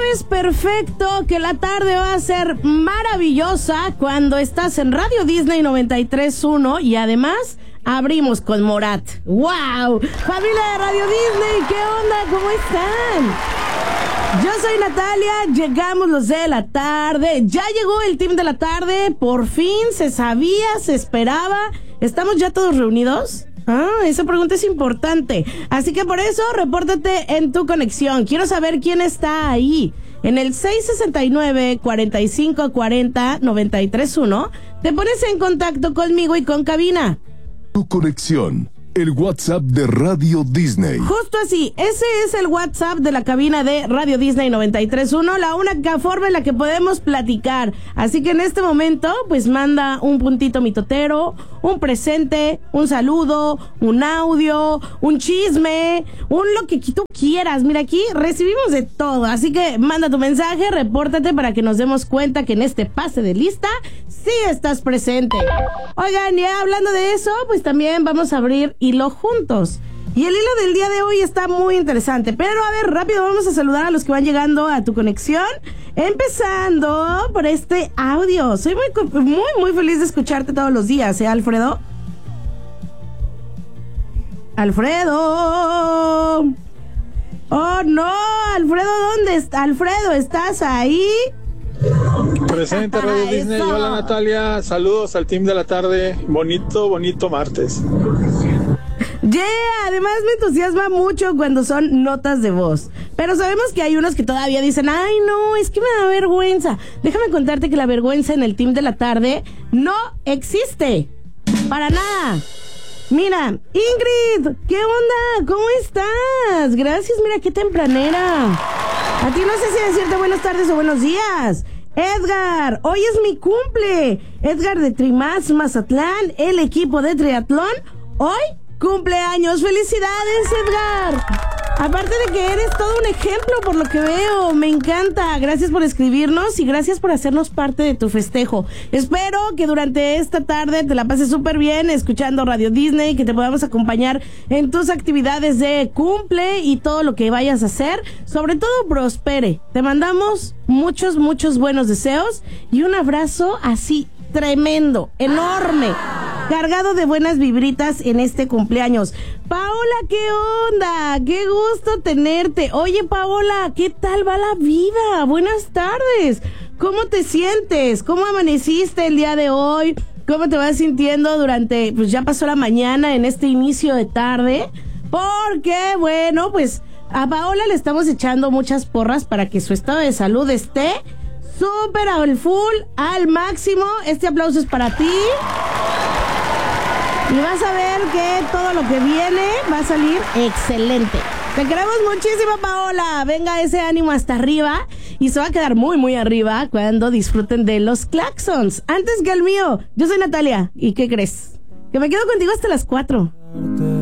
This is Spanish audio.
sabes perfecto que la tarde va a ser maravillosa cuando estás en Radio Disney 93.1 y además abrimos con Morat. ¡Wow! Familia de Radio Disney, ¿qué onda? ¿Cómo están? Yo soy Natalia, llegamos los de la tarde. Ya llegó el team de la tarde, por fin se sabía, se esperaba. ¿Estamos ya todos reunidos? Esa pregunta es importante. Así que por eso, repórtate en tu conexión. Quiero saber quién está ahí. En el 669-4540-931 te pones en contacto conmigo y con cabina. Tu conexión. El WhatsApp de Radio Disney. Justo así, ese es el WhatsApp de la cabina de Radio Disney 93.1, la única forma en la que podemos platicar. Así que en este momento, pues manda un puntito mitotero, un presente, un saludo, un audio, un chisme, lo que tú quieras. Mira, aquí recibimos de todo, así que manda tu mensaje, repórtate para que nos demos cuenta que en este pase de lista sí estás presente. Oigan, ya hablando de eso, pues también vamos a abrir hilo juntos. Y el hilo del día de hoy está muy interesante. Pero a ver, rápido vamos a saludar a los que van llegando a tu conexión. Empezando por este audio. Soy muy feliz de escucharte todos los días, Alfredo. ¡Alfredo! ¡Oh, no! Alfredo, ¿dónde está? Alfredo, ¿estás ahí? Presente Radio Disney. Hola Natalia, saludos al team de la tarde. Bonito martes. Además me entusiasma mucho cuando son notas de voz. Pero sabemos que hay unos que todavía dicen, ay no, es que me da vergüenza. Déjame contarte que la vergüenza en el team de la tarde no existe. Para nada. Mira, Ingrid, ¿qué onda? ¿Cómo estás? Gracias, mira qué tempranera. A ti no sé si decirte buenas tardes o buenos días. Edgar, hoy es mi cumple. Edgar de Trimás, Mazatlán, el equipo de triatlón. Hoy cumpleaños. ¡Felicidades, Edgar! Aparte de que eres todo un ejemplo por lo que veo, me encanta. Gracias por escribirnos y gracias por hacernos parte de tu festejo. Espero que durante esta tarde te la pases súper bien escuchando Radio Disney, que te podamos acompañar en tus actividades de cumple y todo lo que vayas a hacer. Sobre todo prospere. Te mandamos muchos buenos deseos y un abrazo así tremendo, enorme, cargado de buenas vibritas en este cumpleaños. Paola, ¿qué onda? ¡Qué gusto tenerte! Oye, Paola, ¿qué tal va la vida? Buenas tardes. ¿Cómo te sientes? ¿Cómo amaneciste el día de hoy? ¿Cómo te vas sintiendo durante, pues ya pasó la mañana en este inicio de tarde? Porque, bueno, pues a Paola le estamos echando muchas porras para que su estado de salud esté súper al full, al máximo. Este aplauso es para ti. Y vas a ver que todo lo que viene va a salir excelente. Te queremos muchísimo, Paola. Venga ese ánimo hasta arriba. Y se va a quedar muy arriba cuando disfruten de los claxons. Antes que el mío, yo soy Natalia. ¿Y qué crees? Que me quedo contigo hasta las 4.